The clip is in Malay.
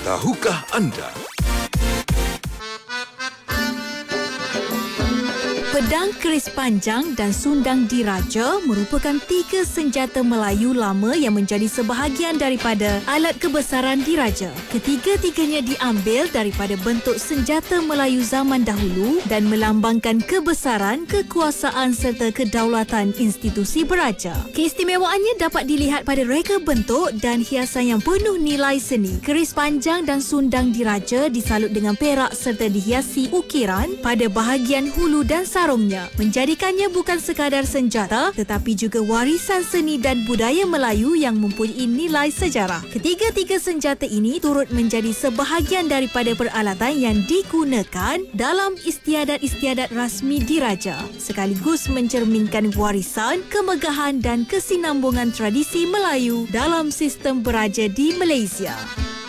Tahukah anda? Pedang keris panjang dan sundang diraja merupakan tiga senjata Melayu lama yang menjadi sebahagian daripada alat kebesaran diraja. Ketiga-tiganya diambil daripada bentuk senjata Melayu zaman dahulu dan melambangkan kebesaran, kekuasaan serta kedaulatan institusi beraja. Keistimewaannya dapat dilihat pada reka bentuk dan hiasan yang penuh nilai seni. Keris panjang dan sundang diraja disalut dengan perak serta dihiasi ukiran pada bahagian hulu dan sarungnya, menjadikannya bukan sekadar senjata tetapi juga warisan seni dan budaya Melayu yang mempunyai nilai sejarah. Ketiga-tiga senjata ini turut menjadi sebahagian daripada peralatan yang digunakan dalam istiadat-istiadat rasmi diraja, sekaligus mencerminkan warisan, kemegahan dan kesinambungan tradisi Melayu dalam sistem beraja di Malaysia.